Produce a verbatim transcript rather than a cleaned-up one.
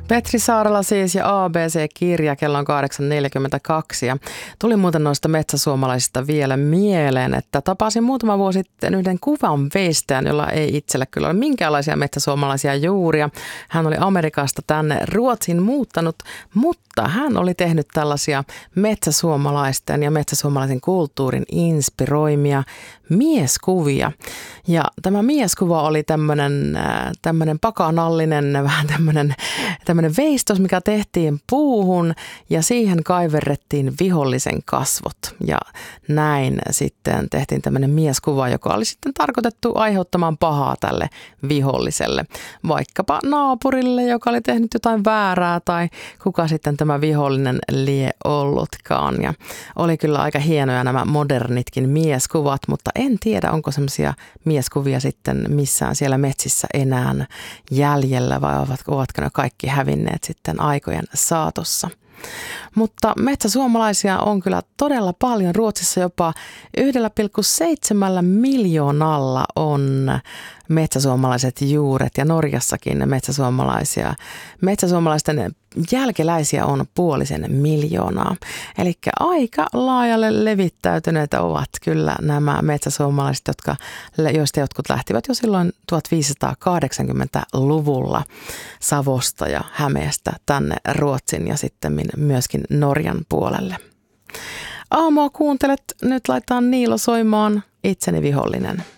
Petri Saarela siis ja A B C-kirja, kello on kahdeksan neljäkymmentäkaksi ja tuli muuten noista metsäsuomalaisista vielä mieleen, että tapasin muutama vuosi sitten yhden kuvan veistäjän, jolla ei itsellä kyllä ole minkäänlaisia metsäsuomalaisia juuria. Hän oli Amerikasta tänne Ruotsiin muuttanut, mutta hän oli tehnyt tällaisia metsäsuomalaisten ja metsäsuomalaisen kulttuurin inspiroimia mieskuvia. Ja tämä mieskuva oli tämmöinen, tämmöinen pakanallinen, vähän tämmöinen, tämmöinen veistos, mikä tehtiin puuhun ja siihen kaiverrettiin vihollisen kasvot. Ja näin sitten tehtiin tämmöinen mieskuva, joka oli sitten tarkoitettu aiheuttamaan pahaa tälle viholliselle. Vaikkapa naapurille, joka oli tehnyt jotain väärää tai kuka sitten tämä vihollinen lie ollutkaan. Ja oli kyllä aika hienoja nämä modernitkin mieskuvat, mutta en tiedä, onko semmoisia mieskuvia sitten missään siellä metsissä enää jäljellä vai ovatko ne kaikki hävinneet sitten aikojen saatossa. Mutta metsäsuomalaisia on kyllä todella paljon. Ruotsissa jopa yksi pilkku seitsemän miljoonalla on metsäsuomalaiset juuret ja Norjassakin metsäsuomalaisia. Metsäsuomalaisten jälkeläisiä on puolisen miljoonaa. Eli aika laajalle levittäytyneitä ovat kyllä nämä metsäsuomalaiset, jotka, joista jotkut lähtivät jo silloin tuhatviisisataakahdeksankymmentäluvulla Savosta ja Hämeestä tänne Ruotsin ja sitten myöskin Norjan puolelle. Aamua kuuntelet, nyt laitetaan Niilo soimaan Itseni vihollinen.